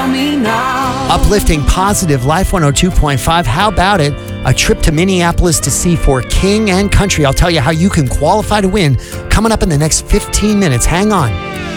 me now. Uplifting, positive, Life 102.5. How about it? A trip to Minneapolis to see for King and Country. I'll tell you how you can qualify to win coming up in the next 15 minutes. Hang on.